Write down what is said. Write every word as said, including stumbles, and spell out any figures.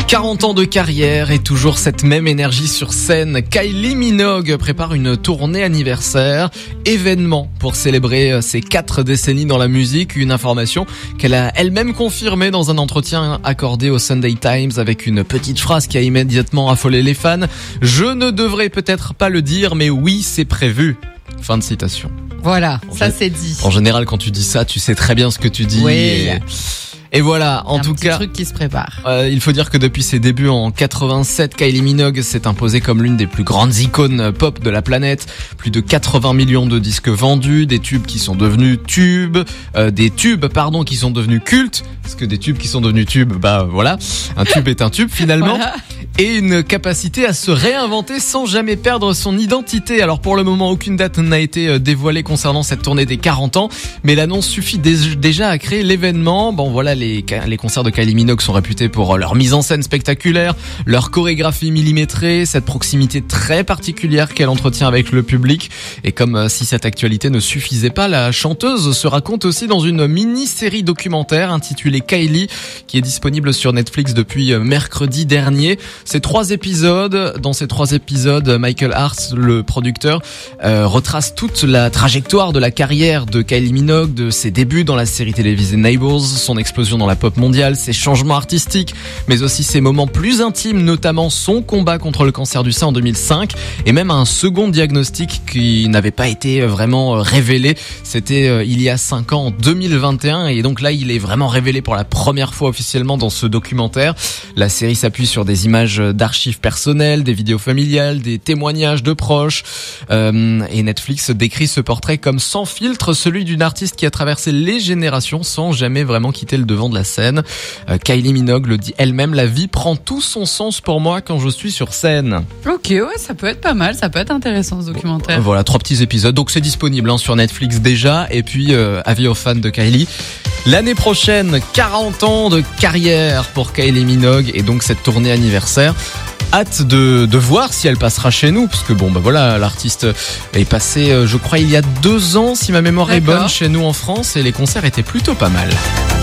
quarante ans de carrière et toujours cette même énergie sur scène. Kylie Minogue prépare une tournée anniversaire, événement pour célébrer ses quatre décennies dans la musique. Une information qu'elle a elle-même confirmée dans un entretien accordé au Sunday Times avec une petite phrase qui a immédiatement affolé les fans. « Je ne devrais peut-être pas le dire, mais oui, c'est prévu ». Fin de citation. Voilà, en ça gé- c'est dit. En général, quand tu dis ça, tu sais très bien ce que tu dis. Oui. Et... Et voilà, en un tout petit cas, truc qui se prépare. euh, il faut dire que depuis ses débuts en quatre-vingt-sept, Kylie Minogue s'est imposée comme l'une des plus grandes icônes pop de la planète. Plus de quatre-vingts millions de disques vendus, des tubes qui sont devenus tubes, euh, des tubes, pardon, qui sont devenus cultes. Parce que des tubes qui sont devenus tubes, bah voilà, un tube est un tube finalement. Voilà. Et une capacité à se réinventer sans jamais perdre son identité. Alors pour le moment, aucune date n'a été dévoilée concernant cette tournée des quarante ans, mais l'annonce suffit dé- déjà à créer l'événement. Bon voilà, les, les concerts de Kylie Minogue sont réputés pour leur mise en scène spectaculaire, leur chorégraphie millimétrée, cette proximité très particulière qu'elle entretient avec le public. Et comme si cette actualité ne suffisait pas, la chanteuse se raconte aussi dans une mini-série documentaire intitulée Kylie, qui est disponible sur Netflix depuis mercredi dernier. Ces trois épisodes, dans ces trois épisodes, Michael Hart, le producteur, euh, retrace toute la trajectoire de la carrière de Kylie Minogue, de ses débuts dans la série télévisée Neighbours, son explosion dans la pop mondiale, ses changements artistiques, mais aussi ses moments plus intimes, notamment son combat contre le cancer du sein en deux mille cinq, et même un second diagnostic qui n'avait pas été vraiment révélé. C'était euh, il y a cinq ans, en deux mille vingt et un, et donc là, il est vraiment révélé pour la première fois officiellement dans ce documentaire. La série s'appuie sur des images d'archives personnelles, des vidéos familiales, des témoignages de proches. Euh, et Netflix décrit ce portrait comme sans filtre, celui d'une artiste qui a traversé les générations sans jamais vraiment quitter le devant de la scène. Euh, Kylie Minogue le dit elle-même, la vie prend tout son sens pour moi quand je suis sur scène. Ok, ouais, ça peut être pas mal, ça peut être intéressant ce documentaire. Voilà, trois petits épisodes. Donc c'est disponible hein, sur Netflix déjà. Et puis, euh, avis aux fans de Kylie. L'année prochaine, quarante ans de carrière pour Kylie Minogue et donc cette tournée anniversaire. Hâte de, de voir si elle passera chez nous, parce que bon bah voilà, l'artiste est passée, je crois il y a deux ans si ma mémoire est D'accord. bonne, chez nous en France, et les concerts étaient plutôt pas mal.